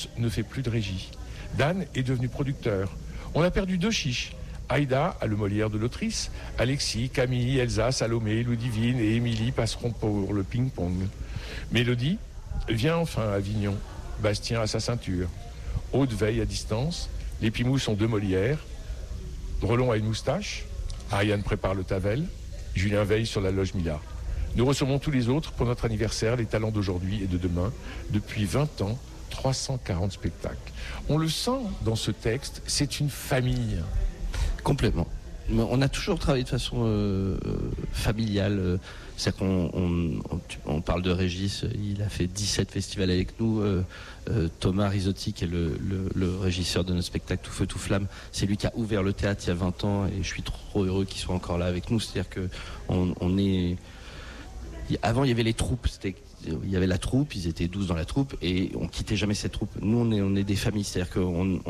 ne fait plus de régie. Dan est devenu producteur. On a perdu 2 chiches. Aïda a le Molière de l'autrice. Alexis, Camille, Elsa, Salomé, Ludivine et Émilie passeront pour le ping-pong. Mélodie vient enfin à Avignon. Bastien à sa ceinture. Aude veille à distance. Les Pimous sont 2 Molières. Drelon a une moustache. Ariane prépare le Tavel. Julien veille sur la loge Mila. Nous recevons tous les autres pour notre anniversaire, les talents d'aujourd'hui et de demain. Depuis 20 ans, 340 spectacles. On le sent dans ce texte, c'est une famille. Complètement. On a toujours travaillé de façon familiale. C'est-à-dire qu'on parle de Régis, il a fait 17 festivals avec nous. Thomas Risotti, qui est le régisseur de notre spectacle Tout Feu, Tout Flamme, c'est lui qui a ouvert le théâtre il y a 20 ans et je suis trop heureux qu'il soit encore là avec nous. C'est-à-dire qu'on est... Avant, il y avait les troupes. Il y avait la troupe, ils étaient 12 dans la troupe et on quittait jamais cette troupe. Nous, on est des familles, c'est-à-dire qu'on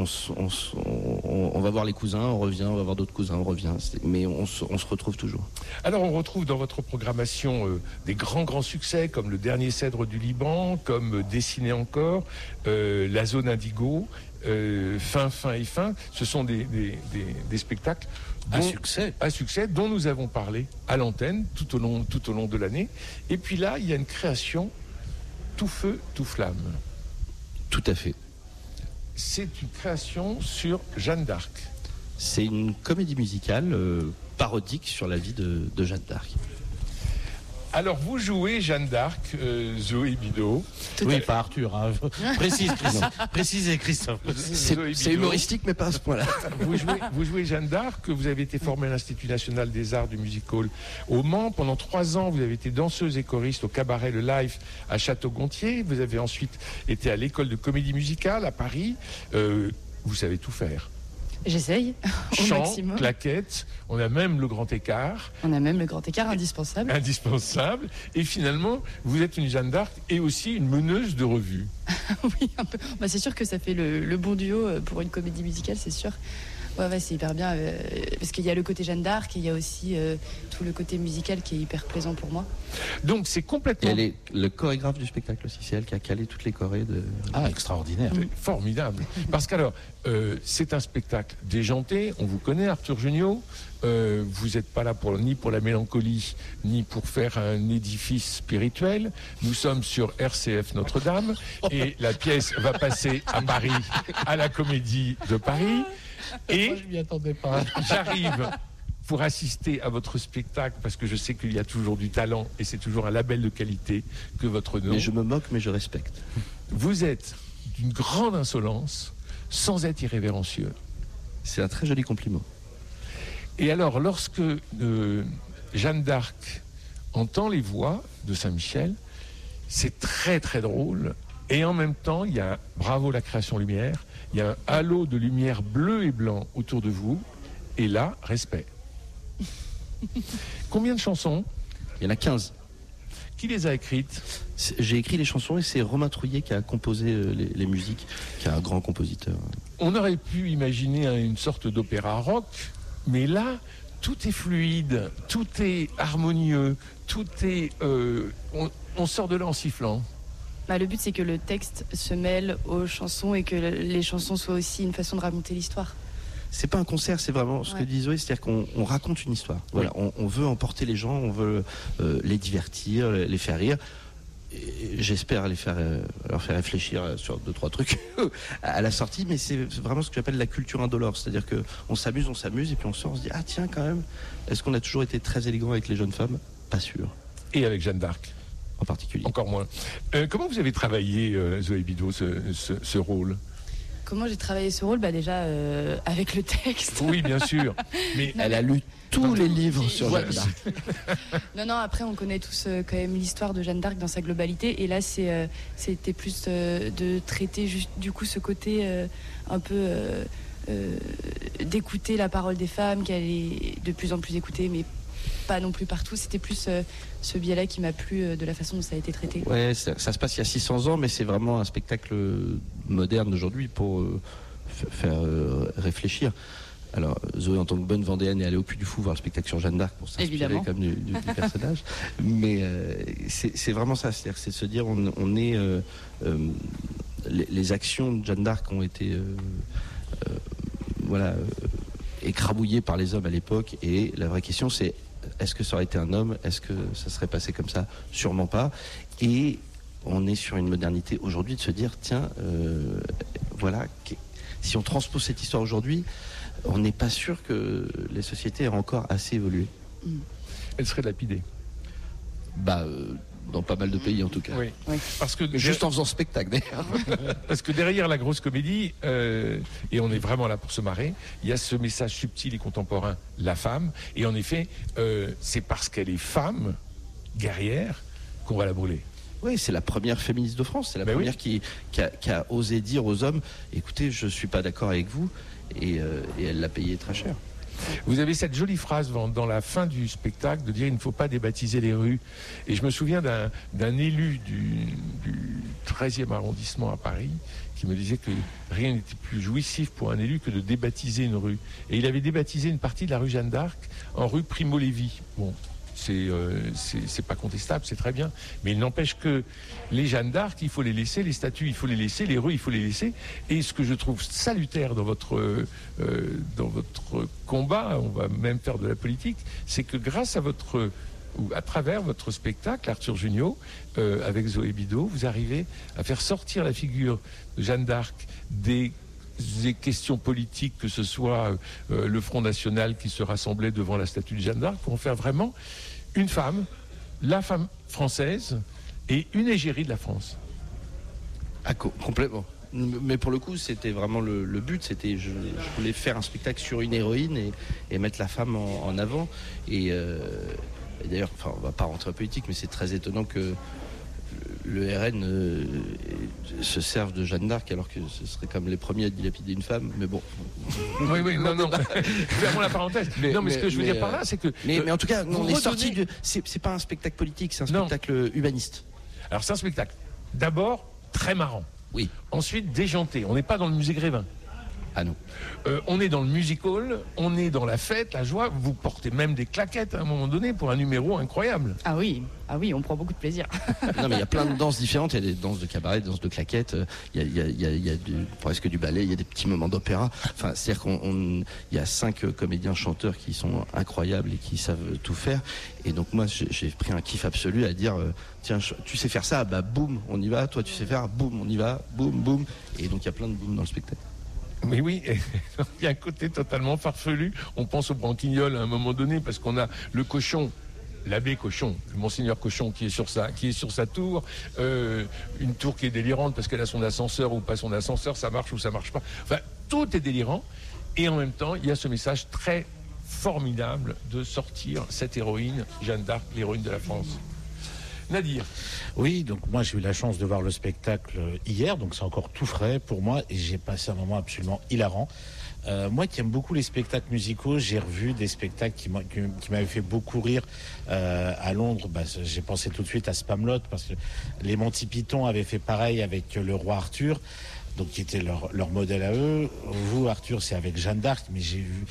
va voir les cousins, on revient, on va voir d'autres cousins, on revient, mais on se retrouve toujours. Alors, on retrouve dans votre programmation des grands succès comme Le Dernier Cèdre du Liban, comme Dessiner encore, La Zone Indigo, Fin et Fin. Ce sont des spectacles à succès dont nous avons parlé à l'antenne tout au long de l'année. Et puis là, il y a une création Tout Feu, Tout Flamme. Tout à fait. C'est une création sur Jeanne d'Arc. C'est une comédie musicale parodique sur la vie de Jeanne d'Arc. Alors, vous jouez Jeanne d'Arc, Zoé Bidault. Oui, pas Arthur. Hein. Précisez, Christophe. C'est humoristique, mais pas à ce point-là. Vous jouez Jeanne d'Arc, vous avez été formée à l'Institut National des Arts du Music-Hall au Mans. Pendant 3 ans, vous avez été danseuse et choriste au cabaret Le Life à Château-Gontier. Vous avez ensuite été à l'école de comédie musicale à Paris. Vous savez tout faire. J'essaye au Chant, maximum. claquettes, on a même le grand écart. On a même le grand écart indispensable. Indispensable. Et finalement, vous êtes une Jeanne d'Arc et aussi une meneuse de revue. Oui, un peu. Bah, c'est sûr que ça fait le bon duo pour une comédie musicale, c'est sûr. Ouais, c'est hyper bien. Parce qu'il y a le côté Jeanne d'Arc et il y a aussi tout le côté musical qui est hyper plaisant pour moi. Donc c'est complètement... Elle est le chorégraphe du spectacle aussi, c'est elle qui a calé toutes les chorés de... Ah, extraordinaire. Formidable. Parce qu'alors, c'est un spectacle déjanté, on vous connaît, Arthur Jugnot. Vous n'êtes pas là ni pour la mélancolie, ni pour faire un édifice spirituel. Nous sommes sur RCF Notre-Dame et la pièce va passer à Paris, à la Comédie de Paris. Et moi, je m'y attendais pas. J'arrive pour assister à votre spectacle parce que je sais qu'il y a toujours du talent et c'est toujours un label de qualité que votre nom. Mais je me moque, mais je respecte. Vous êtes d'une grande insolence sans être irrévérencieux. C'est un très joli compliment. Et alors, lorsque Jeanne d'Arc entend les voix de Saint-Michel, c'est très très drôle. Et en même temps, il y a bravo la création lumière, il y a un halo de lumière bleu et blanc autour de vous. Et là, respect. Combien de chansons? Il y en a 15. Qui les a écrites? J'ai écrit les chansons et c'est Romain Trouillet qui a composé les musiques, qui est un grand compositeur. On aurait pu imaginer une sorte d'opéra rock, mais là, tout est fluide, tout est harmonieux, tout est... on sort de là en sifflant. Bah, le but, c'est que le texte se mêle aux chansons et que les chansons soient aussi une façon de raconter l'histoire. C'est pas un concert, c'est vraiment ce que dit Zoé, c'est-à-dire qu'on raconte une histoire. Voilà, on veut emporter les gens, on veut les divertir, les faire rire. Et j'espère leur faire réfléchir sur 2-3 trucs à la sortie, mais c'est vraiment ce que j'appelle la culture indolore, c'est-à-dire qu'on s'amuse et puis on sort, on se dit ah tiens quand même, est-ce qu'on a toujours été très élégant avec les jeunes femmes? Pas sûr. Et avec Jeanne d'Arc en particulier. Encore moins. Comment vous avez travaillé, Zoé Bidault, ce rôle? Comment j'ai travaillé ce rôle? Bah déjà avec le texte. Oui, bien sûr. Mais elle a lu tous les livres sur Jeanne d'Arc. Non, après on connaît tous quand même l'histoire de Jeanne d'Arc dans sa globalité. Et là c'était plus de traiter juste du coup ce côté un peu d'écouter la parole des femmes, qu'elle est de plus en plus écoutée, mais pas non plus partout. C'était plus ce biais-là qui m'a plu de la façon dont ça a été traité. Ouais, ça se passe il y a 600 ans, mais c'est vraiment un spectacle moderne d'aujourd'hui pour faire réfléchir. Alors, Zoé, en tant que bonne Vendéenne, est allée au Puy du Fou voir le spectacle sur Jeanne d'Arc pour s'inspirer comme du personnage. Mais c'est vraiment ça, c'est-à-dire c'est de se dire on est les actions de Jeanne d'Arc ont été écrabouillées par les hommes à l'époque, et la vraie question c'est, est-ce que ça aurait été un homme? Est-ce que ça serait passé comme ça? Sûrement pas. Et on est sur une modernité aujourd'hui de se dire, tiens, si on transpose cette histoire aujourd'hui, on n'est pas sûr que les sociétés aient encore assez évolué. Elle serait lapidée. Dans pas mal de pays en tout cas. Oui. Parce que juste en faisant spectacle d'ailleurs. Parce que derrière la grosse comédie, et on est vraiment là pour se marrer, il y a ce message subtil et contemporain, la femme. Et en effet, c'est parce qu'elle est femme, guerrière, qu'on va la brûler. Oui, c'est la première féministe de France. C'est la première qui a osé dire aux hommes, écoutez, je suis pas d'accord avec vous, et elle l'a payé très cher. Vous avez cette jolie phrase dans la fin du spectacle de dire il ne faut pas débaptiser les rues. Et je me souviens d'un élu du 13e arrondissement à Paris qui me disait que rien n'était plus jouissif pour un élu que de débaptiser une rue. Et il avait débaptisé une partie de la rue Jeanne d'Arc en rue Primo Levi. Bon, c'est pas contestable, c'est très bien. Mais il n'empêche que les Jeanne d'Arc, il faut les laisser, les statues, il faut les laisser, les rues, il faut les laisser. Et ce que je trouve salutaire dans votre combat, on va même faire de la politique, c'est que grâce à à travers votre spectacle, Arthur Jugnot, avec Zoé Bidault, vous arrivez à faire sortir la figure de Jeanne d'Arc des questions politiques, que ce soit le Front National qui se rassemblait devant la statue de Jeanne d'Arc, pour en faire vraiment une femme, la femme française et une égérie de la France. Complètement. Mais pour le coup, c'était vraiment le but. C'était, je voulais faire un spectacle sur une héroïne et mettre la femme en avant. Et d'ailleurs, on va pas rentrer en politique, mais c'est très étonnant que le RN se serve de Jeanne d'Arc alors que ce serait comme les premiers à dilapider une femme, mais bon. Oui, non. Fermons la parenthèse. Mais ce que je veux dire par là, c'est que. Mais en tout cas, on est sorti de. C'est pas un spectacle politique, c'est un spectacle humaniste. Alors c'est un spectacle d'abord très marrant. Oui. Ensuite déjanté. On n'est pas dans le musée Grévin. Ah non. On est dans le music hall, on est dans la fête, la joie. Vous portez même des claquettes à un moment donné pour un numéro incroyable. Ah oui, on prend beaucoup de plaisir. Non, mais il y a plein de danses différentes. Il y a des danses de cabaret, des danses de claquettes. Il y a presque du ballet. Il y a des petits moments d'opéra. Enfin, c'est-à-dire il y a 5 comédiens chanteurs qui sont incroyables et qui savent tout faire. Et donc moi, j'ai pris un kiff absolu à dire tiens, tu sais faire ça, bah boum, on y va. Toi, tu sais faire, boum, on y va, boum, boum. Et donc il y a plein de boum dans le spectacle. Mais oui, il y a un côté totalement farfelu. On pense au branquignol à un moment donné parce qu'on a le cochon, l'abbé Cochon, le monseigneur Cochon qui est sur sa tour, une tour qui est délirante parce qu'elle a son ascenseur ou pas son ascenseur, ça marche ou ça marche pas. Enfin, tout est délirant et en même temps, il y a ce message très formidable de sortir cette héroïne, Jeanne d'Arc, l'héroïne de la France. Nadir. Oui, donc moi j'ai eu la chance de voir le spectacle hier, donc c'est encore tout frais pour moi et j'ai passé un moment absolument hilarant. Moi qui aime beaucoup les spectacles musicaux, j'ai revu des spectacles qui m'avaient fait beaucoup rire à Londres. J'ai pensé tout de suite à Spamalot parce que les Monty Python avaient fait pareil avec le roi Arthur, donc qui était leur modèle à eux. Vous, Arthur, c'est avec Jeanne d'Arc, mais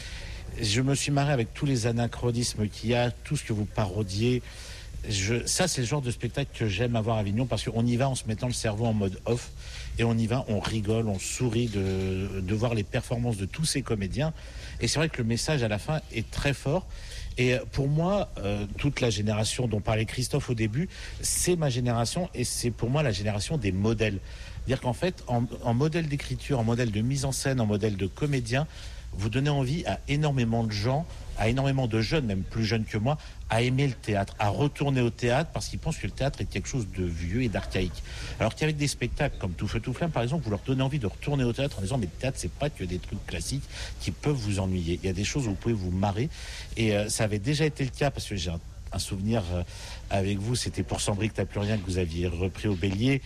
je me suis marré avec tous les anachronismes qu'il y a, tout ce que vous parodiez. Ça, c'est le genre de spectacle que j'aime avoir à Avignon parce qu'on y va en se mettant le cerveau en mode off et on y va, on rigole, on sourit de voir les performances de tous ces comédiens. Et c'est vrai que le message à la fin est très fort. Et pour moi, toute la génération dont parlait Christophe au début, c'est ma génération et c'est pour moi la génération des modèles. C'est-à-dire qu'en fait, en modèle d'écriture, en modèle de mise en scène, en modèle de comédien, vous donnez envie à énormément de gens, à énormément de jeunes, même plus jeunes que moi, à aimer le théâtre, à retourner au théâtre parce qu'ils pensent que le théâtre est quelque chose de vieux et d'archaïque. Alors qu'avec des spectacles comme Tout feu tout flamme, par exemple, vous leur donnez envie de retourner au théâtre en disant mais le théâtre c'est pas que des trucs classiques qui peuvent vous ennuyer. Il y a des choses où vous pouvez vous marrer et ça avait déjà été le cas parce que j'ai un souvenir avec vous, c'était pour Cendric T'as plus rien que vous aviez repris au Bélier.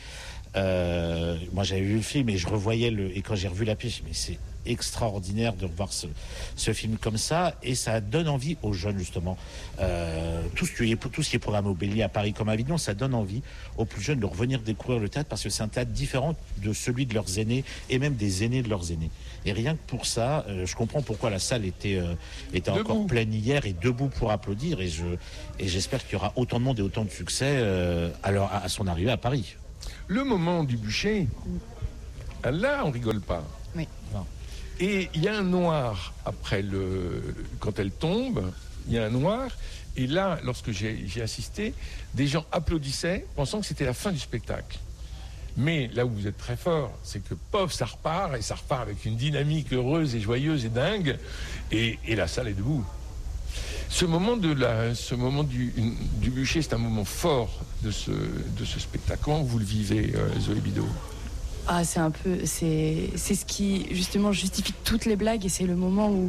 Moi j'avais vu le film et je revoyais et quand j'ai revu la pièce, mais c'est extraordinaire de revoir ce film comme ça et ça donne envie aux jeunes justement tout ce qui est programmé au Bélier à Paris comme à Avignon, ça donne envie aux plus jeunes de revenir découvrir le théâtre parce que c'est un théâtre différent de celui de leurs aînés et même des aînés de leurs aînés et rien que pour ça je comprends pourquoi la salle était encore pleine hier et debout pour applaudir et j'espère qu'il y aura autant de monde et autant de succès à son arrivée à Paris. Le moment du bûcher, Ah, là, on rigole pas. Oui. Non. Et il y a un noir quand elle tombe, il y a un noir. Et là, lorsque j'ai assisté, des gens applaudissaient, pensant que c'était la fin du spectacle. Mais là où vous êtes très fort, c'est que pof, ça repart, et ça repart avec une dynamique heureuse et joyeuse et dingue, et la salle est debout. Ce moment du bûcher, c'est un moment fort de ce spectacle. Comment vous le vivez, Zoé Bidault ? Ah, c'est ce qui justement justifie toutes les blagues, et c'est le moment où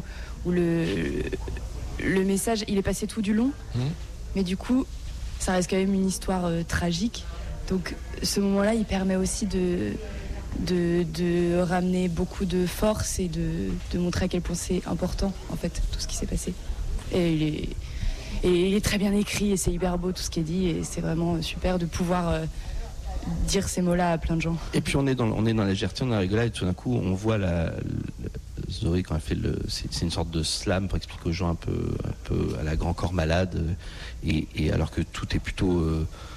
le message, il est passé tout du long, mais du coup, ça reste quand même une histoire tragique. Donc, ce moment-là, il permet aussi de ramener beaucoup de force et de montrer à quel point c'est important, en fait, tout ce qui s'est passé. Et il est très bien écrit, et c'est hyper beau tout ce qui est dit, et c'est vraiment super de pouvoir dire ces mots-là à plein de gens. Et puis on est dans la légèreté, on est dans la rigolade, et tout d'un coup, on voit Zoé, quand elle fait c'est une sorte de slam pour expliquer aux gens un peu à la Grand Corps Malade, et alors que tout est plutôt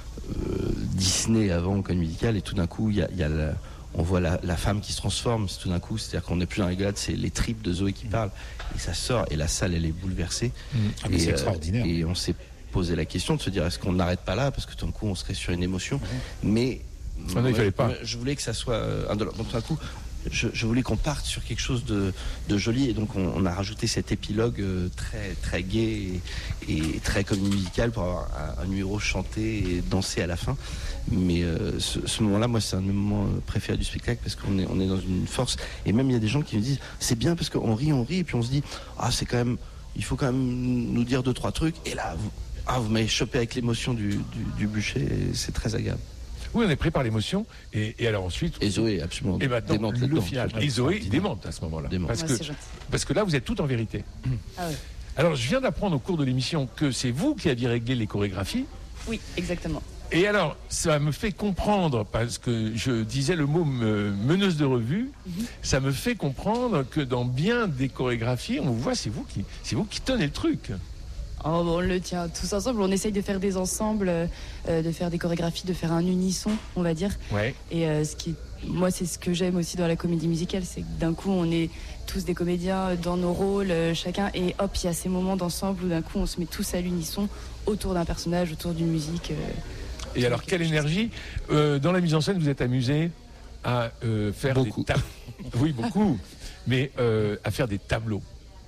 Disney avant, comme musical, et tout d'un coup, on voit la femme qui se transforme, tout d'un coup, c'est-à-dire qu'on n'est plus dans la rigolade, c'est les tripes de Zoé qui parlent, et ça sort, et la salle, elle est bouleversée. Ah, mais c'est extraordinaire. Et on s'est posé la question de se dire, est-ce qu'on n'arrête pas là, parce que tout d'un coup, on serait sur une émotion, mais non, il fallait pas. Je voulais que ça soit indolore. Donc tout d'un coup, je voulais qu'on parte sur quelque chose de joli, et donc on a rajouté cet épilogue très très gai et très comédie musicale pour avoir un numéro chanté et dansé à la fin. Mais ce moment-là, moi, c'est un de mes moments préférés du spectacle, parce qu'on est dans une force, et même il y a des gens qui me disent c'est bien parce qu'on rit, et puis on se dit c'est quand même, il faut quand même nous dire 2-3 trucs, et là vous m'avez chopé avec l'émotion du bûcher, et c'est très agréable. Oui, on est pris par l'émotion, et alors ensuite... Et Zoé, absolument. Et maintenant, démente le final. Et Zoé démente à ce moment-là. Parce que là, vous êtes tout en vérité. Ah ouais. Alors, je viens d'apprendre au cours de l'émission que c'est vous qui aviez réglé les chorégraphies. Oui, exactement. Et alors, ça me fait comprendre, parce que je disais le mot meneuse de revue, ça me fait comprendre que dans bien des chorégraphies, on voit, c'est vous qui tenez le truc. On le tient tous ensemble, on essaye de faire des ensembles, de faire des chorégraphies, de faire un unisson, on va dire. Ouais. Et moi, c'est ce que j'aime aussi dans la comédie musicale, c'est que d'un coup, on est tous des comédiens dans nos rôles, chacun, et hop, il y a ces moments d'ensemble où d'un coup, on se met tous à l'unisson autour d'un personnage, autour d'une musique. Et alors, quelle énergie dans la mise en scène, vous êtes amusé à faire beaucoup. Oui, beaucoup, mais à faire des tableaux.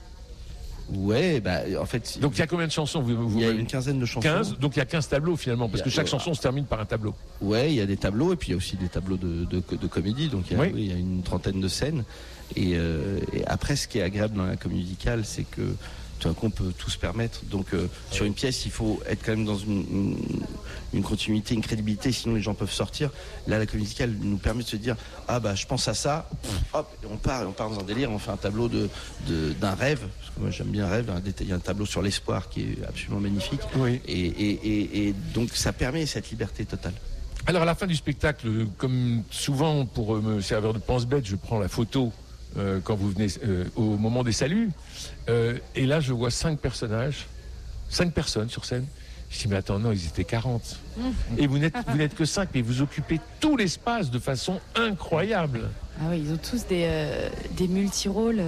Ouais, en fait... Donc il y a combien de chansons Il y a une quinzaine de chansons. 15, donc il y a 15 tableaux finalement, parce que chaque chanson se termine par un tableau. Ouais, il y a des tableaux, et puis il y a aussi des tableaux de comédie, donc il y a une trentaine de scènes. Et après, ce qui est agréable dans la comédie musicale, c'est que tout d'un coup, on peut tout se permettre. Donc sur une pièce, il faut être quand même dans une continuité, une crédibilité, sinon les gens peuvent sortir. Là, la comédie musicale nous permet de se dire je pense à ça, hop, et on part dans un délire, on fait un tableau d'un rêve, parce que moi j'aime bien un rêve, il y a un tableau sur l'espoir qui est absolument magnifique. Oui. Et donc ça permet cette liberté totale. Alors à la fin du spectacle, comme souvent pour me servir de pense-bête, je prends la photo quand vous venez au moment des saluts, et là je vois 5 personnes sur scène. Je dis mais attends, non, ils étaient 40. Et vous n'êtes que 5, mais vous occupez tout l'espace de façon incroyable. Ah oui, ils ont tous des multi-rôles.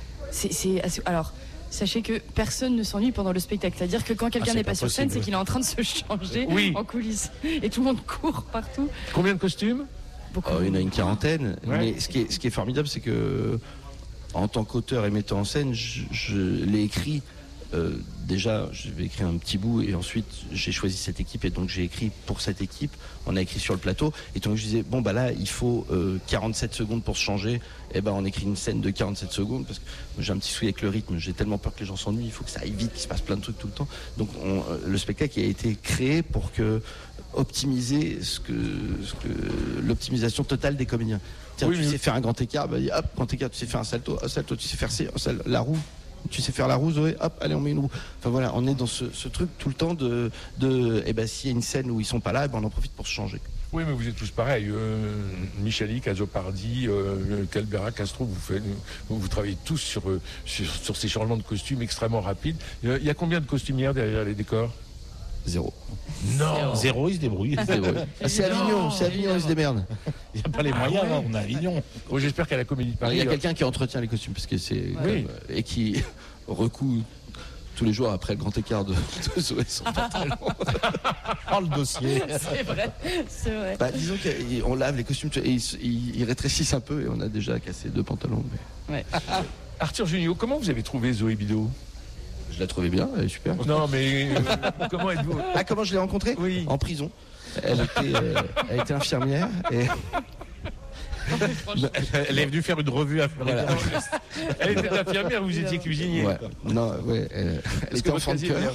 Alors, sachez que personne ne s'ennuie pendant le spectacle. C'est-à-dire que quand quelqu'un n'est pas sur scène, c'est qu'il est en train de se changer en coulisses. Et tout le monde court partout. Combien de costumes ? Beaucoup. Il y en a une quarantaine. Ouais. Mais ce qui est formidable, c'est que en tant qu'auteur et metteur en scène, je l'ai écrit. Déjà, je vais écrire un petit bout, et ensuite j'ai choisi cette équipe, et donc j'ai écrit pour cette équipe. On a écrit sur le plateau, et donc je disais là il faut 47 secondes pour se changer. Et on écrit une scène de 47 secondes, parce que j'ai un petit souci avec le rythme, j'ai tellement peur que les gens s'ennuient, il faut que ça aille vite, qu'il se passe plein de trucs tout le temps. Donc le spectacle a été créé pour optimiser l'optimisation totale des comédiens. Tiens, tu sais faire un grand écart, hop, grand écart, tu sais faire un salto, tu sais faire la roue. Tu sais faire la roue, Zoé, hop, allez, on met une roue. Enfin voilà, on est dans ce truc tout le temps s'il y a une scène où ils sont pas là, on en profite pour se changer. Oui, mais vous êtes tous pareils. Michalik, Azopardi, Calbera, Castro, vous travaillez tous sur ces changements de costumes extrêmement rapides. Il y a combien de costumières derrière les décors ? Zéro. Non. Zéro, il se débrouille. C'est Avignon, ils se démerdent. Il n'y a pas les moyens, hein, on a Avignon. Bon, j'espère qu'à la Comédie de Il Paris... y a quelqu'un qui entretient les costumes parce que c'est et qui recoue tous les jours après le grand écart de Zoé son pantalon. Oh, le dossier. C'est vrai, c'est vrai. Bah, disons qu'on lave les costumes et ils rétrécissent un peu et on a déjà cassé 2 pantalons. Mais... Ouais. Arthur Junio, comment vous avez trouvé Zoé Bido? Je la trouvais bien, elle est super. Non, mais comment êtes-vous? Ah, comment je l'ai rencontrée? Oui. En prison. Elle était infirmière et Elle est venue faire une revue à voilà. Elle était infirmière, vous étiez cuisinier. Ouais. Non, ouais, elle était enfant de cœur.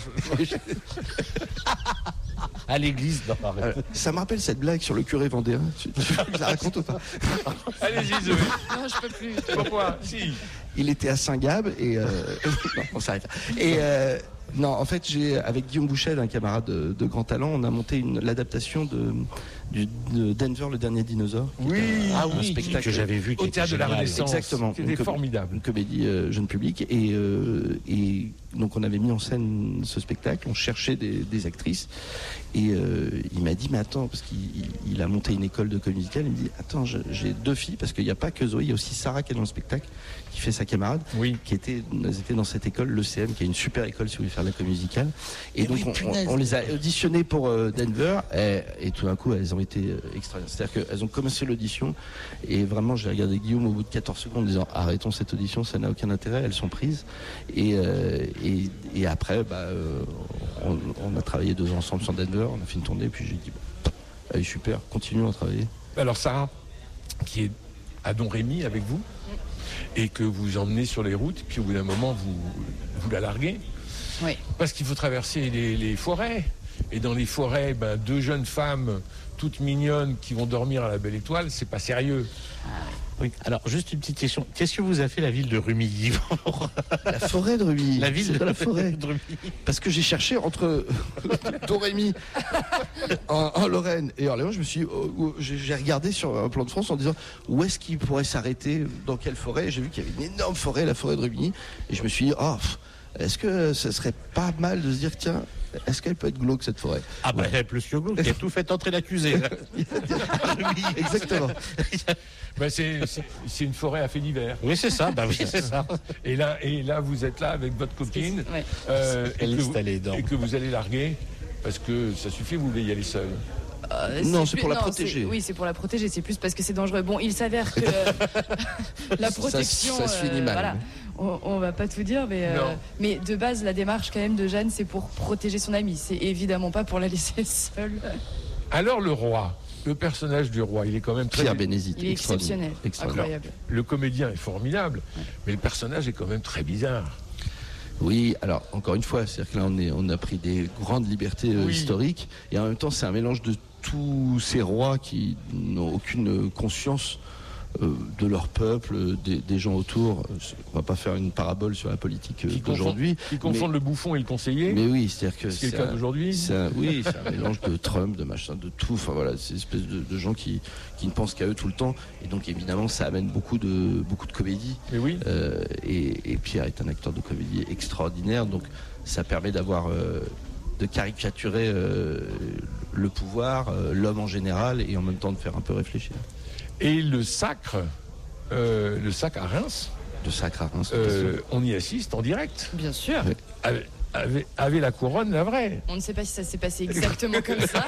à l'église. Non, arrête. Ça me rappelle cette blague sur le curé vendéen. Tu veux que je la raconte ou pas? Allez-y, Zoé. Non, je peux plus. Pourquoi? Si. Il était à Saint-Gab et non, on s'arrête. Et non, en fait, avec Guillaume Bouchet, un camarade de grand talent, on a monté l'adaptation de Denver, le dernier dinosaure. Oui. Un spectacle que j'avais vu. Au théâtre de la Renaissance. Exactement. C'était formidable. Une comédie jeune public. Et donc, on avait mis en scène ce spectacle. On cherchait des actrices. Et il m'a dit, mais attends, parce qu'il a monté une école de comédie musicale. Il me dit, attends, j'ai 2 filles, parce qu'il n'y a pas que Zoé, il y a aussi Sarah qui est dans le spectacle, qui fait sa camarade, Oui. elles étaient dans cette école, l'ECM, qui est une super école si vous voulez faire de la comédie musicale. Et donc, on les a auditionnées pour Denver, et tout d'un coup, elles ont été extraordinaires. C'est-à-dire qu'elles ont commencé l'audition, et vraiment, j'ai regardé Guillaume au bout de 14 secondes en disant, arrêtons cette audition, ça n'a aucun intérêt, elles sont prises. Et après, on a travaillé 2 ans ensemble sur Denver, on a fait une tournée, puis j'ai dit, allez, super, continuons à travailler. Alors Sarah, qui est à Don Rémy avec vous, et que vous emmenez sur les routes, puis au bout d'un moment, vous la larguez. Oui. Parce qu'il faut traverser les forêts. Et dans les forêts, 2 jeunes femmes toutes mignonnes qui vont dormir à la Belle Étoile, c'est pas sérieux. Oui. Alors, juste une petite question. Qu'est-ce que vous a fait la ville de Rumilly? La forêt de Rumilly. La ville de la forêt. de Rumilly. Parce que j'ai cherché entre Dorémy en Lorraine et Orléans, je me suis j'ai regardé sur un plan de France en disant où est-ce qu'il pourrait s'arrêter, dans quelle forêt. J'ai vu qu'il y avait une énorme forêt, la forêt de Rumilly, et je me suis dit est-ce que ce serait pas mal de se dire tiens, est-ce qu'elle peut être glauque cette forêt? Ah bah elle est plus que glauque, il a tout fait entrer l'accusé. Exactement. C'est une forêt à fait divers. Oui, c'est ça. Bah oui, c'est ça. Et là, vous êtes là avec votre copine, Ouais. et que vous allez larguer, parce que ça suffit, vous voulez y aller seul. Non, c'est pour la protéger. Oui, c'est pour la protéger, c'est plus parce que c'est dangereux. Bon, il s'avère que la protection... Ça se finit mal. Voilà. On va pas tout dire, mais de base, la démarche quand même de Jeanne, c'est pour protéger son amie. C'est évidemment pas pour la laisser seule. Alors le roi, le personnage du roi, il est quand même très... Pierre Bénézit. Il est exceptionnel, incroyable. Le comédien est formidable, mais le personnage est quand même très bizarre. Oui, alors encore une fois, c'est-à-dire que là on a pris des grandes libertés historiques, et en même temps c'est un mélange de tous ces rois qui n'ont aucune conscience de leur peuple, des gens autour. On va pas faire une parabole sur la politique d'aujourd'hui. Qui confondent le bouffon et le conseiller. Mais oui, c'est-à-dire que c'est le cas d'aujourd'hui. C'est un mélange de Trump, de machin, de tout. Enfin voilà, c'est une espèce de gens qui ne pensent qu'à eux tout le temps. Et donc évidemment, ça amène beaucoup de comédie. Et oui. Et Pierre est un acteur de comédie extraordinaire, donc ça permet de caricaturer le pouvoir, l'homme en général, et en même temps de faire un peu réfléchir. Et le sacre à Reims. De sacre à Reims. On y assiste en direct. Bien sûr. Avait la couronne, la vraie. On ne sait pas si ça s'est passé exactement comme ça.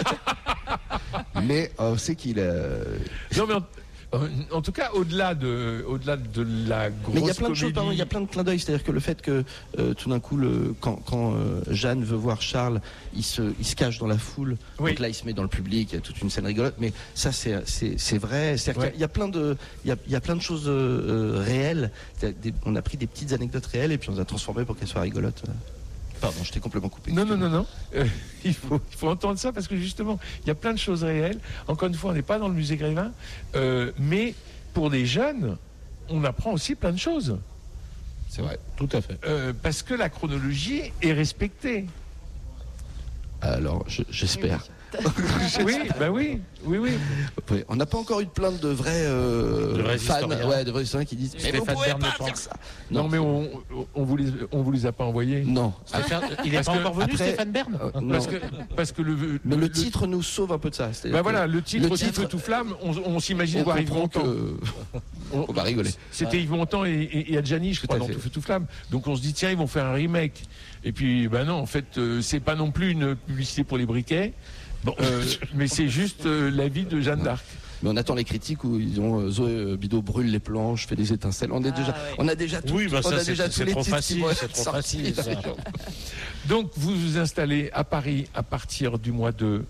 Mais on sait qu'il a... Non, mais en tout cas, au-delà de la grosse mais il y a plein de choses, comédie... il y a plein de clins d'œil. C'est-à-dire que le fait que tout d'un coup, quand Jeanne veut voir Charles, il se cache dans la foule. Oui. Donc là, il se met dans le public. Il y a toute une scène rigolote. Mais ça, c'est vrai. C'est-à-dire qu'il y a plein de choses réelles. On a pris des petites anecdotes réelles et puis on les a transformées pour qu'elles soient rigolotes. Pardon, je t'ai complètement coupé. Non. Il faut entendre ça parce que justement, il y a plein de choses réelles. Encore une fois, on n'est pas dans le musée Grévin, mais pour des jeunes, on apprend aussi plein de choses. C'est vrai, tout à fait. Parce que la chronologie est respectée. Alors, j'espère. Oui, bah oui. Oui, on n'a pas encore eu de plainte de vrais fans, de vrais historiens qui disent mais vous pouvez pas faire ça. Non, mais on vous les a pas envoyés. Non. Il est pas encore venu, après, Stéphane Bern. Parce que le titre nous sauve un peu de ça. Bah voilà, le titre Feu tout flamme, on s'imagine voir Yves Montand. On va rigoler. C'était Yves Montand et Adjani, je crois, dans Tout Feu tout flamme. Donc on se dit tiens, ils vont faire un remake. Et puis non, en fait, c'est pas non plus une publicité pour les briquets. Mais c'est juste la vie de Jeanne d'Arc. Mais on attend les critiques où ils ont Zoé Bidault brûle les planches, fait des étincelles. On a déjà tout. Oui, c'est trop facile. C'est trop facile. Donc vous vous installez à Paris à partir du mois de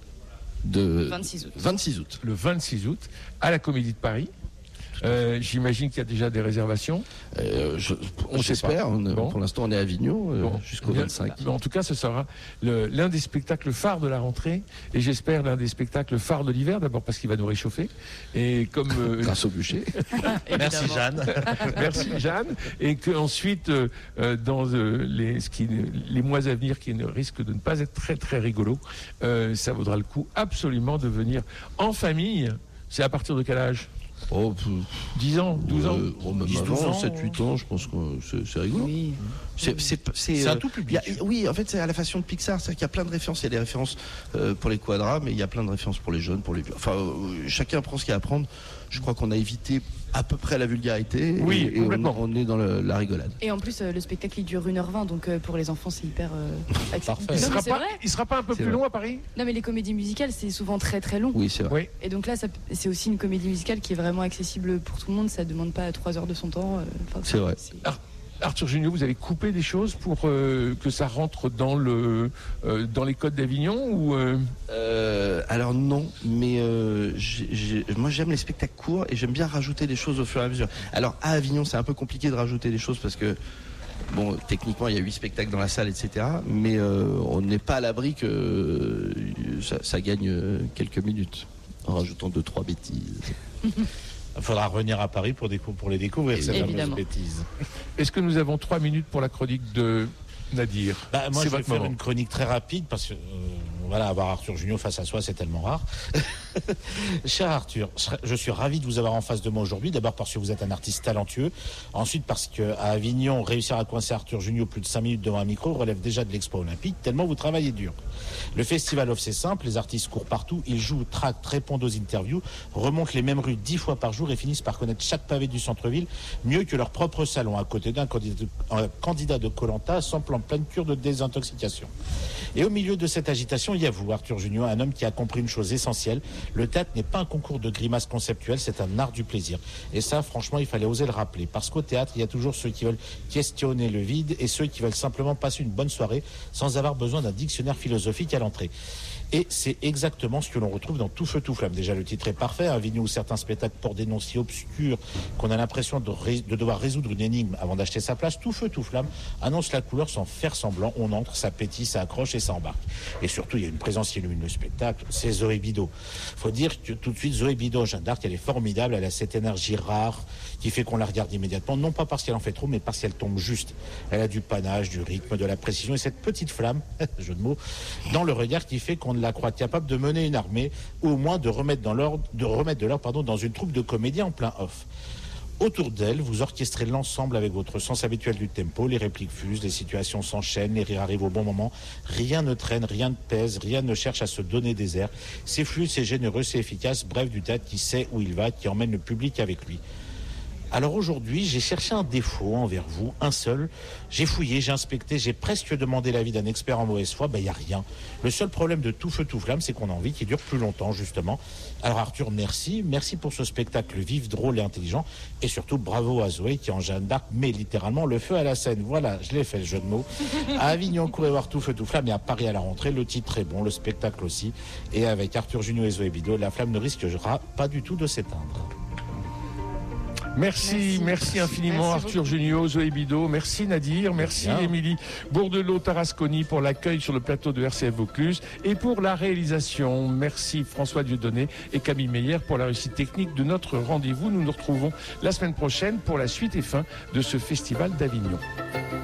26 août. Le 26 août à la Comédie de Paris. J'imagine qu'il y a déjà des réservations. On s'espère. Pour l'instant, on est à Avignon jusqu'au 25. En tout cas, ce sera l'un des spectacles phares de la rentrée et j'espère l'un des spectacles phares de l'hiver. D'abord parce qu'il va nous réchauffer et comme grâce au bûcher. Merci Jeanne. Merci Jeanne. Et qu'ensuite, dans les mois à venir, qui risquent de ne pas être très très rigolos, ça vaudra le coup absolument de venir en famille. C'est à partir de quel âge? 10 ans, 12 ans, même 10, avant, 12 ans, 7-8 ans, je pense que c'est rigolo. Oui. C'est un tout public. Oui, en fait, c'est à la façon de Pixar, c'est-à-dire qu'il y a plein de références. Il y a des références pour les quadras, mais il y a plein de références pour les jeunes, pour les vieux. Enfin, chacun prend ce qu'il y a à prendre. Je crois qu'on a évité à peu près la vulgarité. Oui, et complètement. on est dans la rigolade. Et en plus, le spectacle il dure 1h20, donc pour les enfants, c'est hyper Parfait. Il sera pas un peu plus long à Paris? Non, mais les comédies musicales, c'est souvent très très long. Oui, c'est vrai. Oui. Et donc là, c'est aussi une comédie musicale qui est vraiment accessible pour tout le monde. Ça ne demande pas 3 heures de son temps. C'est vrai. Arthur Junio, vous avez coupé des choses pour que ça rentre dans les codes d'Avignon ou Alors non, mais moi j'aime les spectacles courts et j'aime bien rajouter des choses au fur et à mesure. Alors à Avignon, c'est un peu compliqué de rajouter des choses parce que techniquement il y a 8 spectacles dans la salle, etc. Mais on n'est pas à l'abri que ça gagne quelques minutes en rajoutant 2-3 bêtises. Il faudra revenir à Paris pour les découvrir, ces fameuses bêtises. Est-ce que nous avons 3 minutes pour la chronique de Nadir? Moi, je vais faire une chronique très rapide parce que avoir Arthur Junio face à soi, c'est tellement rare. Cher Arthur, je suis ravi de vous avoir en face de moi aujourd'hui. D'abord parce que vous êtes un artiste talentueux. Ensuite parce qu'à Avignon, réussir à coincer Arthur Junio plus de 5 minutes devant un micro relève déjà de l'expo olympique, tellement vous travaillez dur. Le Festival Off, c'est simple, les artistes courent partout, ils jouent, tractent, répondent aux interviews, remontent les mêmes rues 10 fois par jour et finissent par connaître chaque pavé du centre-ville mieux que leur propre salon, à côté d'un candidat de Koh-Lanta sans pleine cure de désintoxication. Et au milieu de cette agitation, il y a vous, Arthur Junio, un homme qui a compris une chose essentielle. Le théâtre n'est pas un concours de grimaces conceptuelles, c'est un art du plaisir. Et ça, franchement, il fallait oser le rappeler. Parce qu'au théâtre, il y a toujours ceux qui veulent questionner le vide et ceux qui veulent simplement passer une bonne soirée sans avoir besoin d'un dictionnaire philosophique à l'entrée. Et c'est exactement ce que l'on retrouve dans Tout Feu Tout Flamme. Déjà, le titre est parfait. Avignon, où certains spectacles portent des noms si obscurs qu'on a l'impression de devoir résoudre une énigme avant d'acheter sa place. Tout Feu Tout Flamme annonce la couleur sans faire semblant. On entre, ça pétille, ça accroche et ça embarque. Et surtout, il y a une présence qui illumine le spectacle. C'est Zoé Bidault. Faut dire que tout de suite, Zoé Bidault, Jeanne d'Arc, elle est formidable. Elle a cette énergie rare qui fait qu'on la regarde immédiatement. Non pas parce qu'elle en fait trop, mais parce qu'elle tombe juste. Elle a du panache, du rythme, de la précision et cette petite flamme, jeu de mots, dans le regard qui fait qu'on la croit capable de mener une armée ou au moins de remettre de l'ordre dans une troupe de comédiens en plein off. Autour d'elle, vous orchestrez l'ensemble avec votre sens habituel du tempo, les répliques fusent, les situations s'enchaînent, les rires arrivent au bon moment, rien ne traîne, rien ne pèse, rien ne cherche à se donner des airs. C'est fluide, c'est généreux, c'est efficace, bref, du théâtre qui sait où il va, qui emmène le public avec lui. Alors aujourd'hui, j'ai cherché un défaut envers vous, un seul. J'ai fouillé, j'ai inspecté, j'ai presque demandé l'avis d'un expert en mauvaise foi. Il n'y a rien. Le seul problème de Tout Feu Tout Flamme, c'est qu'on a envie qu'il dure plus longtemps, justement. Alors Arthur, merci. Merci pour ce spectacle vif, drôle et intelligent. Et surtout, bravo à Zoé qui, en Jeanne d'Arc, met littéralement le feu à la scène. Voilà, je l'ai fait, le jeu de mots. À Avignon, courez voir Tout Feu Tout Flamme. Et à Paris, à la rentrée, le titre est bon, le spectacle aussi. Et avec Arthur Junio et Zoé Bidault, la flamme ne risquera pas du tout de s'éteindre. Merci infiniment merci Arthur beaucoup. Junio, Zoé Bidault, merci Nadir, merci Émilie Bourdelot-Tarasconi pour l'accueil sur le plateau de RCF Vaucluse et pour la réalisation. Merci François Dieudonné et Camille Meyer pour la réussite technique de notre rendez-vous. Nous nous retrouvons la semaine prochaine pour la suite et fin de ce festival d'Avignon.